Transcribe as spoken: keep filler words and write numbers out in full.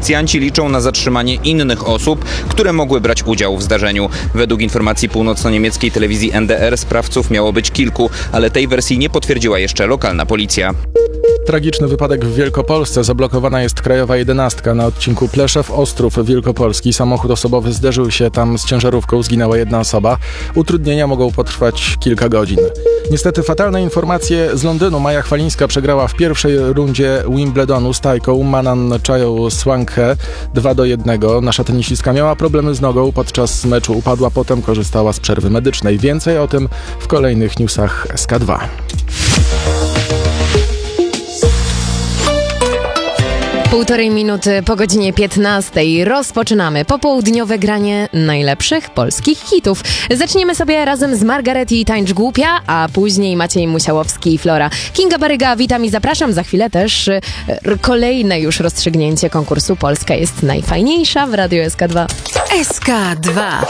Policjanci liczą na zatrzymanie innych osób, które mogły brać udział w zdarzeniu. Według informacji północno-niemieckiej telewizji N D R sprawców miało być kilku, ale tej wersji nie potwierdziła jeszcze lokalna policja. Tragiczny wypadek w Wielkopolsce. Zablokowana jest krajowa jedenastka na odcinku Pleszew-Ostrów Wielkopolski. Samochód osobowy zderzył się tam z ciężarówką, zginęła jedna osoba. Utrudnienia mogą potrwać kilka godzin. Niestety fatalne informacje z Londynu. Maja Chwalińska przegrała w pierwszej rundzie Wimbledonu z Tajką Manan Chają-Swankę dwa do jednego. Nasza tenisistka miała problemy z nogą. Podczas meczu upadła, potem korzystała z przerwy medycznej. Więcej o tym w kolejnych newsach S K dwa. Półtorej minuty po godzinie piętnastej rozpoczynamy popołudniowe granie najlepszych polskich hitów. Zaczniemy sobie razem z Margaret i Tańcz Głupia, a później Maciej Musiałowski i Flora. Kinga Baryga, witam i zapraszam. Za chwilę też r- kolejne już rozstrzygnięcie konkursu Polska jest najfajniejsza w Radiu S K dwa. S K dwa.